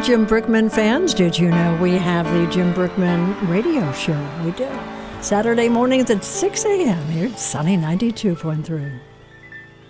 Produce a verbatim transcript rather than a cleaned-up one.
morning, Jim Brickman fans. Did you know we have the Jim Brickman radio show? We do. Saturday mornings at six a.m. here at Sunny ninety-two point three.